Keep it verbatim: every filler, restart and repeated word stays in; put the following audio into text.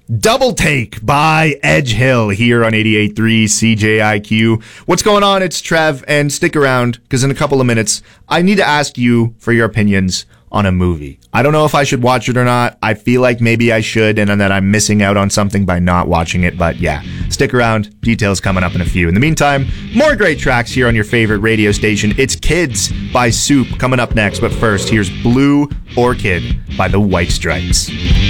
Double Take by Edge Hill here on eighty-eight point three C J I Q. What's going on? It's Trev, and stick around, because in a couple of minutes, I need to ask you for your opinions on a movie. I don't know if I should watch it or not. I feel like maybe I should, and that I'm missing out on something by not watching it, but yeah, stick around. Details coming up in a few. In the meantime, more great tracks here on your favorite radio station. It's Kids by Soup coming up next, but first, here's Blue Orchid by the White Stripes.